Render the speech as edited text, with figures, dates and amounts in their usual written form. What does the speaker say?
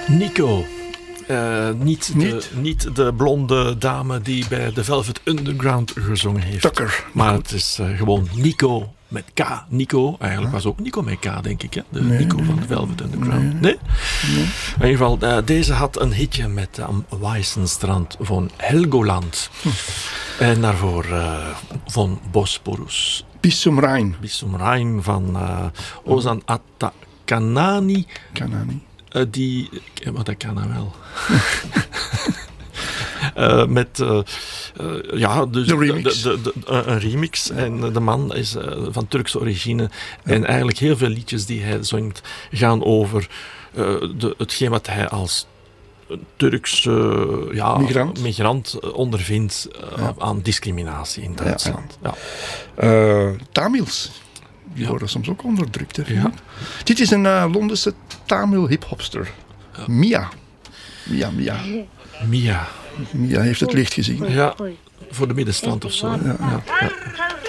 Nico. Niet de blonde dame die bij The Velvet Underground gezongen heeft. Tucker. Maar het is gewoon Nico met K. Nico, eigenlijk was ook Nico met K, denk ik. Hè? Nico van The Velvet Underground. Nee? In ieder geval, deze had een hitje met Am Weissenstrand van Helgoland. En daarvoor van Bosporus. Bis zum Rhein. Bis zum Rhein van Ozan Atakanani. Kanani. Dat kan hij wel. Met dus de remix. Een remix. En de man is van Turkse origine. En eigenlijk heel veel liedjes die hij zingt gaan over hetgeen wat hij als Turkse migrant ondervindt aan discriminatie in Duitsland. Tamils. Die worden soms ook onderdrukt. Ja. Dit is een Londense Tamil hiphopster. Mia. Mia heeft het licht gezien. Ja, voor de middenstand of zo. Ja.